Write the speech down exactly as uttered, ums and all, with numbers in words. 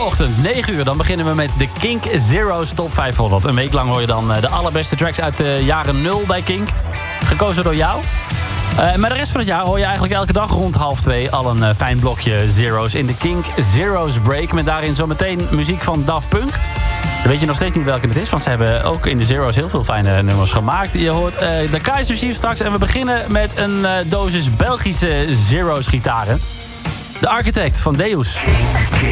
Zondagochtend, negen uur. Dan beginnen we met de Kink Zero's Top vijfhonderd. Een week lang hoor je dan de allerbeste tracks uit de jaren nul bij Kink. Gekozen door jou. Uh, maar de rest van het jaar hoor je eigenlijk elke dag rond half twee... al een uh, fijn blokje Zero's in de Kink Zero's Break. Met daarin zometeen muziek van Daft Punk. Dan weet je nog steeds niet welke het is, want ze hebben ook in de Zero's heel veel fijne nummers gemaakt. Je hoort uh, de Kaiser Chiefs straks en we beginnen met een uh, dosis Belgische Zero's gitaren. De Architect van Deus.